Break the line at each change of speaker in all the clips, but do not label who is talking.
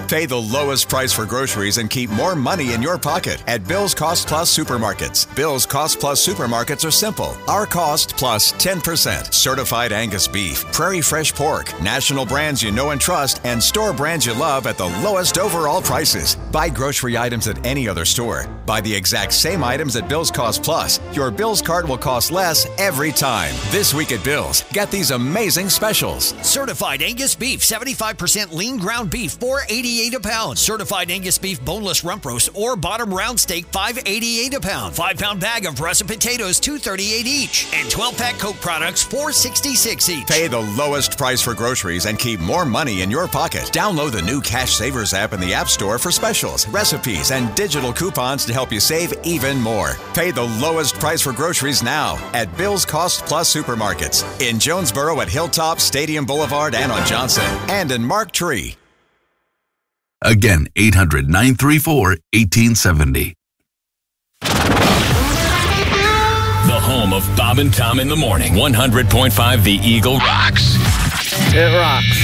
Pay the lowest price for groceries and keep more money in your pocket at Bill's Cost Plus Supermarkets. Bill's Cost Plus Supermarkets are simple. Our cost plus 10%. Certified Angus beef, Prairie Fresh pork, national brands you know and trust, and store brands you love at the lowest overall prices. Buy grocery items at any other store. Buy the exact same items at Bill's Cost Plus. Your Bill's card will cost less every time. This week at Bill's, get these amazing specials.
Certified Angus beef, 75% lean ground beef, $4.88 a pound. Certified Angus beef boneless rump roast or bottom round steak, $5.88 a pound. 5-pound bag of russet potatoes, $2.38 each. And 12-pack Coke products, $4.66 each.
Pay the lowest price for groceries and keep more money in your pocket. Download the new Cash Savers app in the App Store for specials, recipes, and digital coupons to help you save even more. Pay the lowest price for groceries now at Bill's Cost Plus Supermarkets in Jonesboro at Hilltop, Stadium Boulevard, and on Johnson, and in Mark Tree.
Again, 800-934-1870.
The home of Bob and Tom in the morning. 100.5 The Eagle rocks.
It rocks.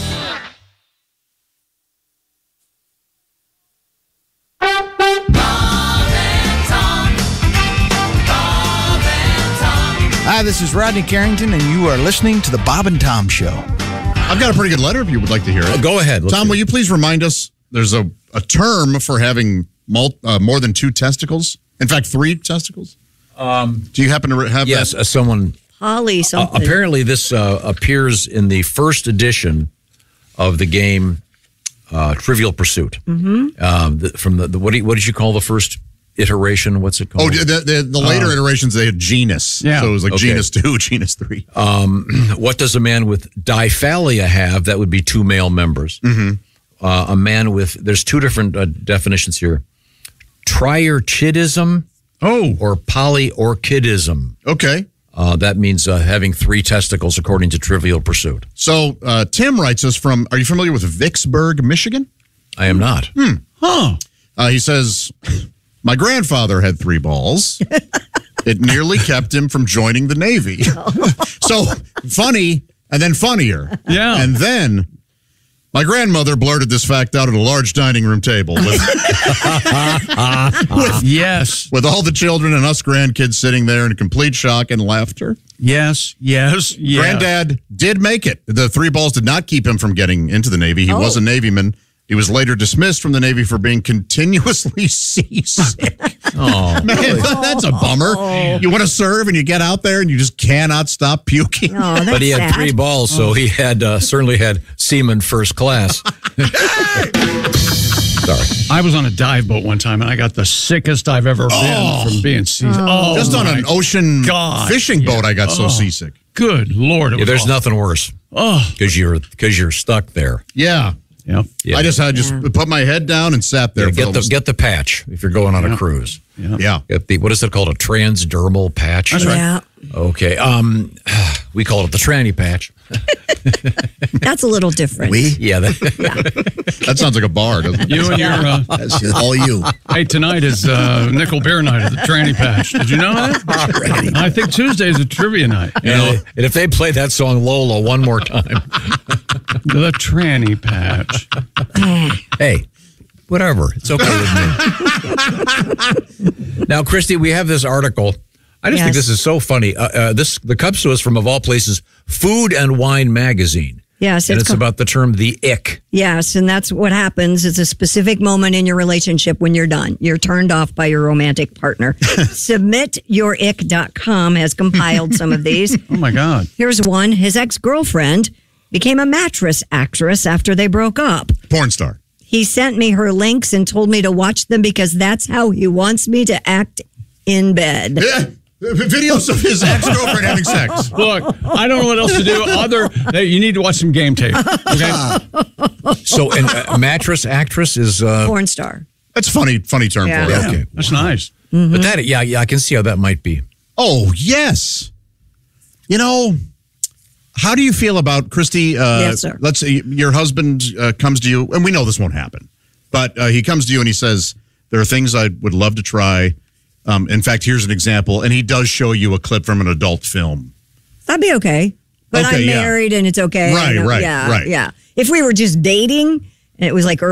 Hi, this is Rodney Carrington, and you are listening to the Bob and Tom Show.
I've got a pretty good letter if you would like to hear it.
Go ahead.
Tom, will you please remind us, there's a term for having more than 2 testicles? In fact, 3 testicles? Do you happen to have
yes,
that?
Someone.
Poly something.
Apparently, this appears in the first edition of the game Trivial Pursuit. Mm-hmm. From the what did you call the first iteration? What's it called?
Oh, the later iterations, they had genus.
Yeah.
So it was like genus 2, genus 3.
What does a man with diphallia have? That would be 2 male members.
Mm-hmm.
A man with, there's 2 different definitions here. Triarchidism or polyorchidism.
Okay.
That means having 3 testicles, according to Trivial Pursuit.
So Tim writes us from, are you familiar with Vicksburg, Michigan?
I am not.
He says, my grandfather had 3 balls. It nearly kept him from joining the Navy. So funny, and then funnier.
Yeah.
And then my grandmother blurted this fact out at a large dining room table with all the children and us grandkids sitting there in complete shock and laughter.
Yes.
Granddad did make it. The 3 balls did not keep him from getting into the Navy. He was a Navyman. He was later dismissed from the Navy for being continuously seasick.
Oh,
man, that's a bummer. You want to serve and you get out there and you just cannot stop puking.
Oh,
but he had
sad.
3 balls, so he had certainly had seaman first class. Sorry.
I was on a dive boat one time, and I got the sickest I've ever been from being seasick.
Just on an ocean fishing boat, I got so seasick.
Good Lord.
There's nothing worse. Because you're stuck there.
Yeah.
Yep.
Yeah.
I just put my head down and sat there.
Get the patch if you're going on a cruise.
Yeah.
Get the, what is it called? A transdermal patch?
That's right.
Yeah.
Okay. We call it the tranny patch.
That's a little different.
Yeah.
That sounds like a bar, doesn't it?
You and your...
That's just all you.
Hey, tonight is Nickel Beer Night at the Tranny Patch. Did you know that? I think Tuesday is a trivia night.
And if they play that song Lola one more time.
The Tranny Patch.
Hey, whatever. It's okay with me. Now, Christy, we have this article. I just think this is so funny. The comes to us from, of all places, Food and Wine Magazine.
Yes.
And it's about the term the ick.
Yes, and that's what happens. It's a specific moment in your relationship when you're done. You're turned off by your romantic partner. SubmitYourIck.com has compiled some of these.
Oh, my God.
Here's one. His ex-girlfriend became a mattress actress after they broke up.
Porn star.
He sent me her links and told me to watch them because that's how he wants me to act in bed.
Yeah. Videos of his ex-girlfriend having sex.
Look, I don't know what else to do you need to watch some game tape. Okay?
So, and mattress actress is...
Porn star.
That's a funny term for it.
Yeah.
Okay.
That's nice.
Mm-hmm.
But that, I can see how that might be.
Oh, yes. You know, how do you feel about, Christy,
yes, sir.
Let's say your husband comes to you, and we know this won't happen, but he comes to you and he says, there are things I would love to try. In fact, here's an example, and he does show you a clip from an adult film.
That'd be okay. But
Okay,
I'm married and it's okay.
Right.
Yeah. If we were just dating and it was like